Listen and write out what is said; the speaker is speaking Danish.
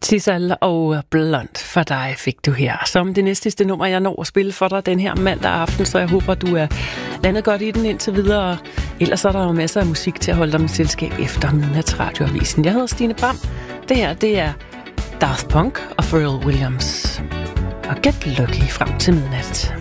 Tissal og Blond for dig fik du her. Som det næste nummer, jeg når at spille for dig den her mandag aften, så jeg håber, du er landet godt i den indtil videre. Ellers er der jo masser af musik til at holde dig med selskab efter Midnatsradioavisen. Jeg hedder Stine Bram. Det her, det er Daft Punk og Pharrell Williams. Og get lucky frem til midnat.